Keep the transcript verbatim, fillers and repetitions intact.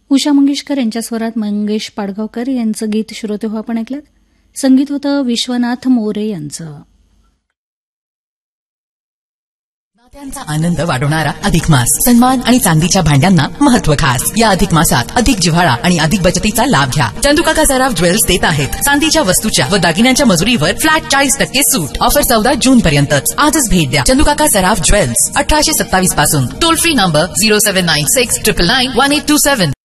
उषा मंगेशकर यांच्या स्वरात मंगेश पाडगावकर यांचं गीत श्रोते हो आपण ऐकलं. संगीत होतं विश्वनाथ मोरे यांचं. नात्यांचा आनंद वाढवणारा अधिक मास. सन्मान आणि चांदीच्या भांड्यांना महत्व खास. या अधिक मासात अधिक जिव्हाळा आणि अधिक बचतीचा लाभ घ्या. चंदुकाका सराफ ज्वेल्स देत आहेत चांदीच्या वस्तूच्या व दागिन्यांच्या मजुरीवर फ्लॅट चाळीस टक्के सूट. ऑफर चौदा जून पर्यंतच. आजच भेट द्या चंदुकाका सराफ ज्वेल्स, अठराशे सत्तावीस पासून. Toll free number zero seven nine six triple nine one eight to seven.